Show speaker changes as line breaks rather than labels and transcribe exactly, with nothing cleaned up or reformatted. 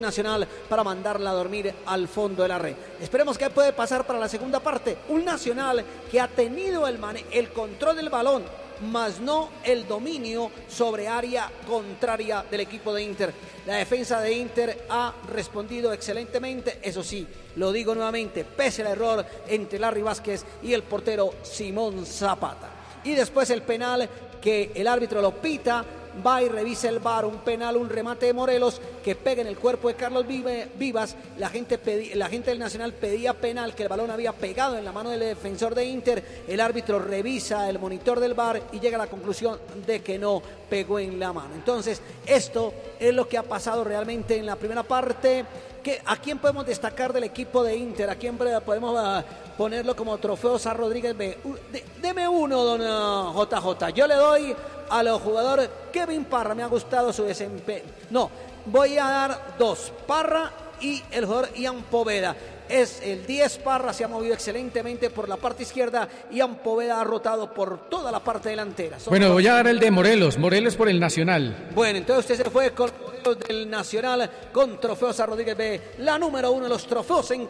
Nacional para mandarla a dormir al fondo de la red. Esperemos qué puede pasar para la segunda parte. Un Nacional que ha tenido el, el control del balón, más no el dominio sobre área contraria del equipo de Inter. La defensa de Inter ha respondido excelentemente, eso sí, lo digo nuevamente, pese al error entre Larry Vázquez y el portero Simón Zapata. Y después el penal que el árbitro lo pita, va y revisa el V A R, un penal, un remate de Morelos que pega en el cuerpo de Carlos Vivas. La gente, pedí, la gente del Nacional pedía penal, que el balón había pegado en la mano del defensor de Inter. El árbitro revisa el monitor del V A R y llega a la conclusión de que no pegó en la mano. Entonces, esto es lo que ha pasado realmente en la primera parte. ¿Qué, ¿A quién podemos destacar del equipo de Inter? ¿A quién podemos uh, ponerlo como trofeo Sar Rodríguez B? Uh, de, deme uno, don uh, J J. Yo le doy a los jugadores Kevin Parra, me ha gustado su desempeño. No, voy a dar dos, Parra y el jugador Ian Poveda. Es el diez, Parra se ha movido excelentemente por la parte izquierda, Ian Poveda ha rotado por toda la parte delantera. Son
bueno,
dos.
Voy a dar el de Morelos, Morelos por el Nacional.
Bueno, entonces usted se fue con Morelos del Nacional con trofeo Sar Rodríguez B, la número uno de los trofeos en